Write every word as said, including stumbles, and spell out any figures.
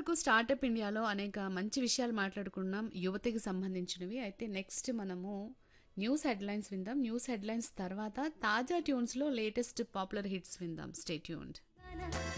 వరకు స్టార్టప్ ఇండియాలో అనేక మంచి విషయాలు మాట్లాడుకున్నాం యువతకి సంబంధించినవి. అయితే నెక్స్ట్ మనము న్యూస్ హెడ్లైన్స్ విందాం. న్యూస్ హెడ్లైన్స్ తర్వాత తాజా ట్యూన్స్‌లో లేటెస్ట్ పాపులర్ హిట్స్ విందాం. Stay tuned.